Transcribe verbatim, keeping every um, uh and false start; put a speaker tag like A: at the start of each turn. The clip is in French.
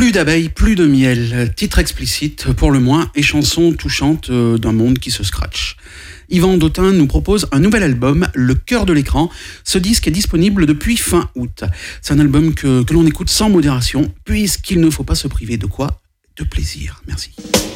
A: Plus d'abeilles, plus de miel. Titre explicite pour le moins et chanson touchante d'un monde qui se scratche. Yvan Dautin nous propose un nouvel album, Le cœur de l'écran. Ce disque est disponible depuis fin août. C'est un album que, que l'on écoute sans modération, puisqu'il ne faut pas se priver de quoi ? De plaisir. Merci.